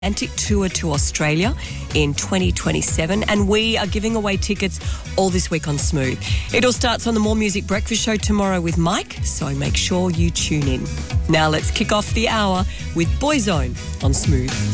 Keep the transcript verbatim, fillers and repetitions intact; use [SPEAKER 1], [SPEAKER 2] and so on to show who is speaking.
[SPEAKER 1] Atlantic tour to Australia in twenty twenty-seven, and we are giving away tickets all this week on Smooth. It all starts on the More Music Breakfast Show tomorrow with Mike, so make sure you tune in. Now let's kick off the hour with Boyzone on Smooth.